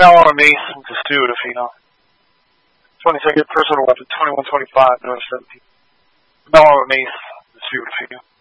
Marijuana Mace to Stu Defino. 22nd, personal weapon, 2125, North 17. Marijuana Mace to Stu Defino.